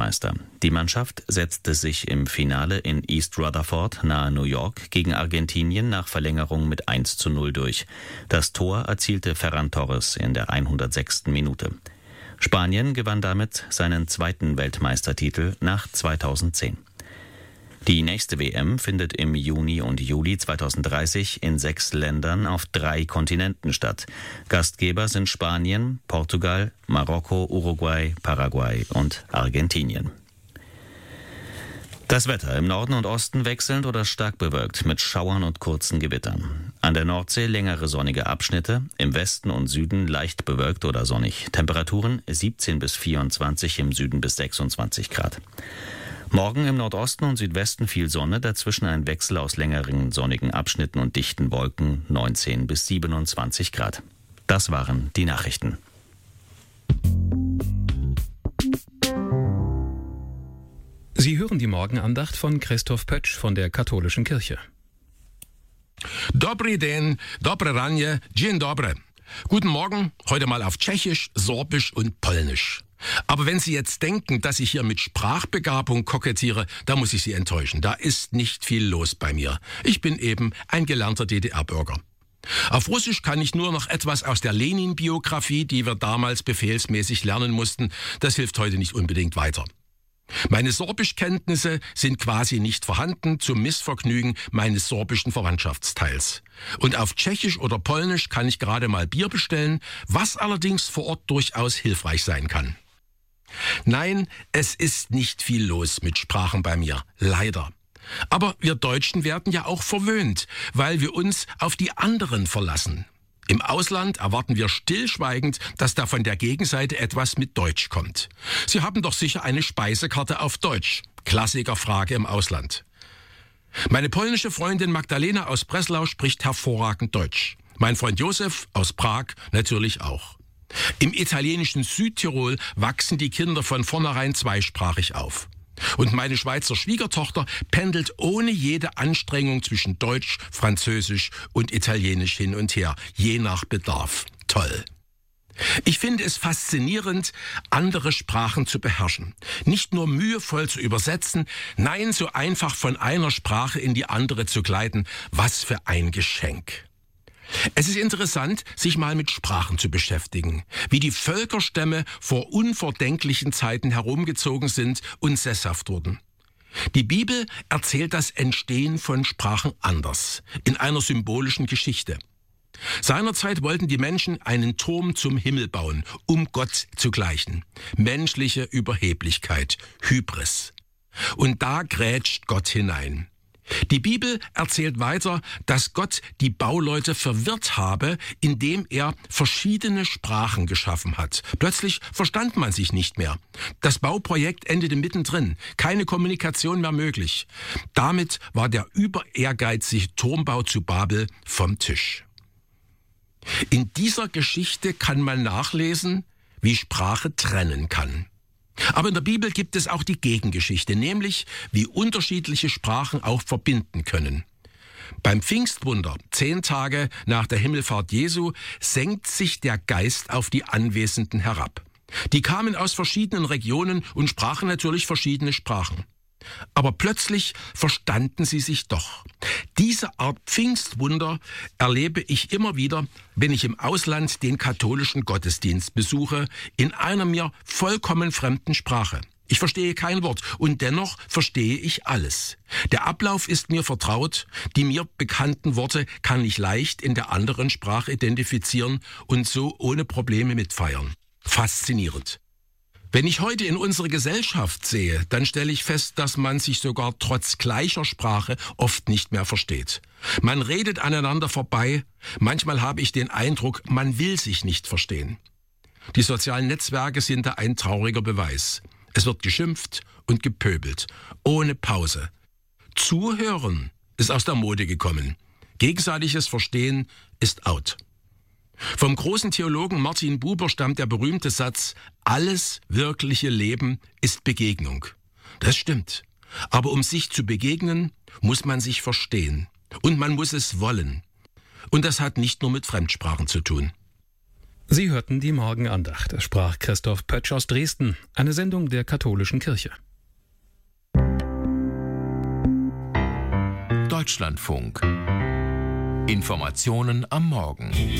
Weltmeister. Die Mannschaft setzte sich im Finale in East Rutherford nahe New York gegen Argentinien nach Verlängerung mit 1:0 durch. Das Tor erzielte Ferran Torres in der 106. Minute. Spanien gewann damit seinen zweiten Weltmeistertitel nach 2010. Die nächste WM findet im Juni und Juli 2030 in 6 Ländern auf 3 Kontinenten statt. Gastgeber sind Spanien, Portugal, Marokko, Uruguay, Paraguay und Argentinien. Das Wetter im Norden und Osten wechselnd oder stark bewölkt mit Schauern und kurzen Gewittern. An der Nordsee längere sonnige Abschnitte, im Westen und Süden leicht bewölkt oder sonnig. Temperaturen 17 bis 24, im Süden bis 26 Grad. Morgen im Nordosten und Südwesten viel Sonne, dazwischen ein Wechsel aus längeren sonnigen Abschnitten und dichten Wolken, 19 bis 27 Grad. Das waren die Nachrichten. Sie hören die Morgenandacht von Christoph Pötsch von der Katholischen Kirche. Dobry den, dobre ranje, dzień dobry. Guten Morgen, heute mal auf Tschechisch, Sorbisch und Polnisch. Aber wenn Sie jetzt denken, dass ich hier mit Sprachbegabung kokettiere, da muss ich Sie enttäuschen. Da ist nicht viel los bei mir. Ich bin eben ein gelernter DDR-Bürger. Auf Russisch kann ich nur noch etwas aus der Lenin-Biografie, die wir damals befehlsmäßig lernen mussten. Das hilft heute nicht unbedingt weiter. Meine Sorbischkenntnisse sind quasi nicht vorhanden, zum Missvergnügen meines sorbischen Verwandtschaftsteils. Und auf Tschechisch oder Polnisch kann ich gerade mal Bier bestellen, was allerdings vor Ort durchaus hilfreich sein kann. Nein, es ist nicht viel los mit Sprachen bei mir, leider. Aber wir Deutschen werden ja auch verwöhnt, weil wir uns auf die anderen verlassen. Im Ausland erwarten wir stillschweigend, dass da von der Gegenseite etwas mit Deutsch kommt. Sie haben doch sicher eine Speisekarte auf Deutsch. Klassikerfrage im Ausland. Meine polnische Freundin Magdalena aus Breslau spricht hervorragend Deutsch. Mein Freund Josef aus Prag natürlich auch. Im italienischen Südtirol wachsen die Kinder von vornherein zweisprachig auf. Und meine Schweizer Schwiegertochter pendelt ohne jede Anstrengung zwischen Deutsch, Französisch und Italienisch hin und her, je nach Bedarf. Toll. Ich finde es faszinierend, andere Sprachen zu beherrschen. Nicht nur mühevoll zu übersetzen, nein, so einfach von einer Sprache in die andere zu gleiten. Was für ein Geschenk. Es ist interessant, sich mal mit Sprachen zu beschäftigen, wie die Völkerstämme vor unvordenklichen Zeiten herumgezogen sind und sesshaft wurden. Die Bibel erzählt das Entstehen von Sprachen anders, in einer symbolischen Geschichte. Seinerzeit wollten die Menschen einen Turm zum Himmel bauen, um Gott zu gleichen. Menschliche Überheblichkeit, Hybris. Und da grätscht Gott hinein. Die Bibel erzählt weiter, dass Gott die Bauleute verwirrt habe, indem er verschiedene Sprachen geschaffen hat. Plötzlich verstand man sich nicht mehr. Das Bauprojekt endete mittendrin, keine Kommunikation mehr möglich. Damit war der überehrgeizige Turmbau zu Babel vom Tisch. In dieser Geschichte kann man nachlesen, wie Sprache trennen kann. Aber in der Bibel gibt es auch die Gegengeschichte, nämlich wie unterschiedliche Sprachen auch verbinden können. Beim Pfingstwunder, 10 Tage nach der Himmelfahrt Jesu, senkt sich der Geist auf die Anwesenden herab. Die kamen aus verschiedenen Regionen und sprachen natürlich verschiedene Sprachen. Aber plötzlich verstanden sie sich doch. Diese Art Pfingstwunder erlebe ich immer wieder, wenn ich im Ausland den katholischen Gottesdienst besuche, in einer mir vollkommen fremden Sprache. Ich verstehe kein Wort und dennoch verstehe ich alles. Der Ablauf ist mir vertraut, die mir bekannten Worte kann ich leicht in der anderen Sprache identifizieren und so ohne Probleme mitfeiern. Faszinierend. Wenn ich heute in unsere Gesellschaft sehe, dann stelle ich fest, dass man sich sogar trotz gleicher Sprache oft nicht mehr versteht. Man redet aneinander vorbei, manchmal habe ich den Eindruck, man will sich nicht verstehen. Die sozialen Netzwerke sind da ein trauriger Beweis. Es wird geschimpft und gepöbelt, ohne Pause. Zuhören ist aus der Mode gekommen. Gegenseitiges Verstehen ist out. Vom großen Theologen Martin Buber stammt der berühmte Satz, alles wirkliche Leben ist Begegnung. Das stimmt. Aber um sich zu begegnen, muss man sich verstehen. Und man muss es wollen. Und das hat nicht nur mit Fremdsprachen zu tun. Sie hörten die Morgenandacht. Es sprach Christoph Pötsch aus Dresden, eine Sendung der Katholischen Kirche. Deutschlandfunk. Informationen am Morgen.